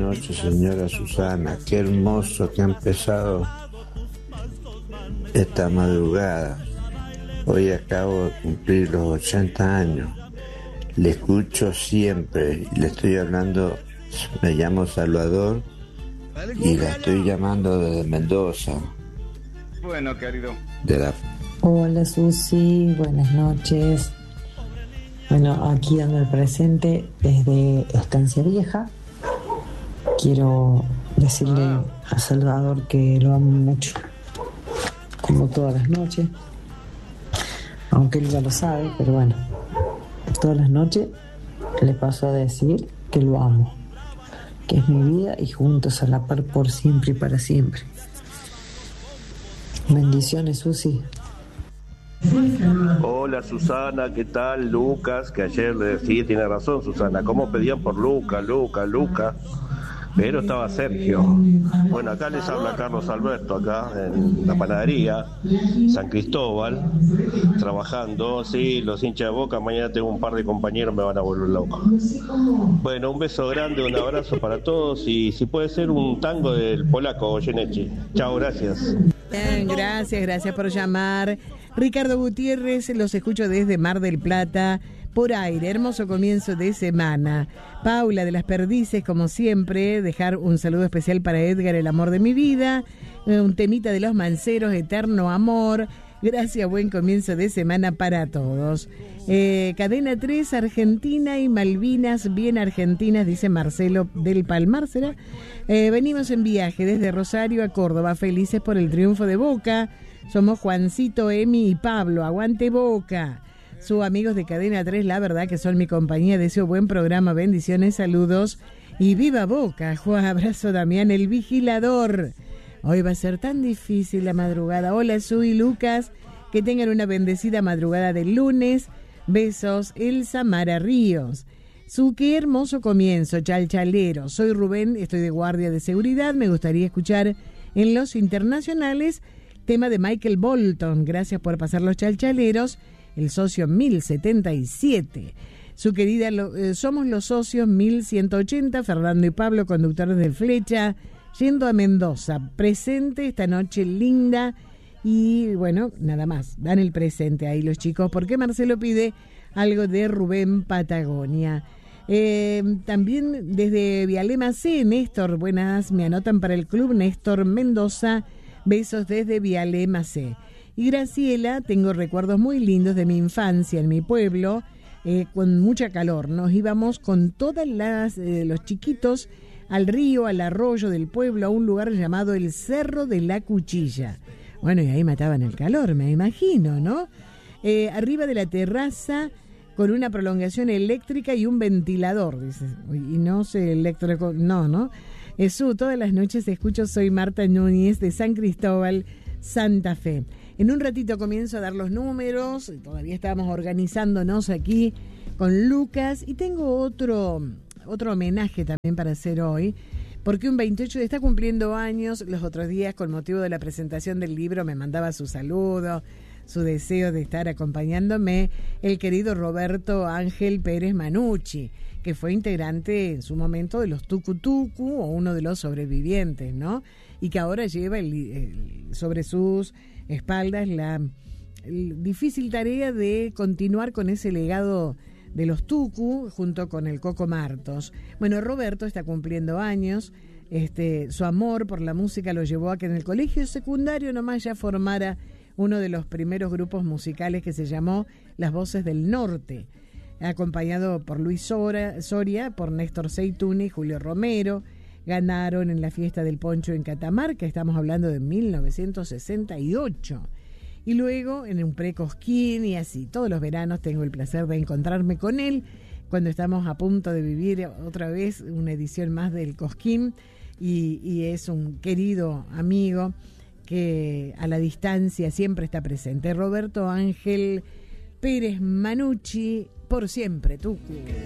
noches, señora Susana. Qué hermoso que ha empezado esta madrugada. Hoy acabo de cumplir los 80 años. Le escucho siempre y le estoy hablando. Me llamo Salvador y la estoy llamando desde Mendoza. Bueno, querido. Hola Susi, buenas noches. Bueno, aquí dando el presente desde Estancia Vieja. Quiero decirle a Salvador que lo amo mucho, como todas las noches, aunque él ya lo sabe, pero bueno, todas las noches le paso a decir que lo amo, que es mi vida y juntos a la par por siempre y para siempre. Bendiciones, Susi. Hola Susana, ¿qué tal? Lucas, que ayer le decía, tiene razón Susana, cómo pedían por Lucas, pero estaba Sergio. Bueno, acá les habla Carlos Alberto, acá en la panadería San Cristóbal, trabajando. Sí, los hinchas de Boca, mañana tengo un par de compañeros, me van a volver loco. Bueno, un beso grande, un abrazo para todos y si puede ser un tango del polaco Goyeneche. Chao, gracias. Bien, gracias por llamar. Ricardo Gutiérrez, los escucho desde Mar del Plata, por aire, hermoso comienzo de semana. Paula de las Perdices, como siempre, dejar un saludo especial para Edgar, el amor de mi vida, un temita de los Manceros, eterno amor. Gracias, buen comienzo de semana para todos. Cadena 3, Argentina y Malvinas, bien argentinas, dice Marcelo del Palmar, ¿será? Venimos en viaje desde Rosario a Córdoba, felices por el triunfo de Boca. Somos Juancito, Emi y Pablo, aguante Boca. Sus amigos de Cadena 3, la verdad que son mi compañía. Deseo buen programa, bendiciones, saludos y viva Boca. Juan, abrazo, Damián, el vigilador. Hoy va a ser tan difícil la madrugada. Hola, Su y Lucas, que tengan una bendecida madrugada del lunes. Besos, Elsa Mara Ríos. Su, qué hermoso comienzo, chalchalero. Soy Rubén, estoy de guardia de seguridad. Me gustaría escuchar en los internacionales tema de Michael Bolton. Gracias por pasar los chalchaleros. El socio 1077. Su querida, somos los socios 1180. Fernando y Pablo, conductores del Flecha, yendo a Mendoza. Presente esta noche linda. Y bueno, nada más. Dan el presente ahí los chicos. Porque Marcelo pide algo de Rubén Patagonia. También desde Vialema C, Néstor. Buenas, me anotan para el club Néstor Mendoza. Besos desde Vialema C. Y Graciela, tengo recuerdos muy lindos de mi infancia en mi pueblo, con mucha calor. Nos íbamos con todas los chiquitos al río, al arroyo del pueblo, a un lugar llamado el Cerro de la Cuchilla. Bueno, y ahí mataban el calor, me imagino, ¿no? Arriba de la terraza, con una prolongación eléctrica y un ventilador, dice. Y no sé, eléctrico, no. Todas las noches escucho, soy Marta Núñez de San Cristóbal, Santa Fe. En un ratito comienzo a dar los números, todavía estamos organizándonos aquí con Lucas y tengo otro homenaje también para hacer hoy, porque un 28 está cumpliendo años. Los otros días, con motivo de la presentación del libro, me mandaba su saludo, su deseo de estar acompañándome, el querido Roberto Ángel Pérez Manucci, que fue integrante en su momento de los Tucu Tucu, o uno de los sobrevivientes, ¿no? Y que ahora lleva sobre sus espaldas la difícil tarea de continuar con ese legado de los Tucu junto con el Coco Martos. Bueno, Roberto está cumpliendo años. Su amor por la música lo llevó a que en el colegio secundario nomás ya formara uno de los primeros grupos musicales que se llamó Las Voces del Norte, acompañado por Luis Soria, por Néstor Seituni y Julio Romero. Ganaron en la fiesta del Poncho en Catamarca, estamos hablando de 1968. Y luego en un pre-Cosquín y así, todos los veranos tengo el placer de encontrarme con él cuando estamos a punto de vivir otra vez una edición más del Cosquín, y es un querido amigo que a la distancia siempre está presente. Roberto Ángel Pérez Manucci, por siempre, Tucu.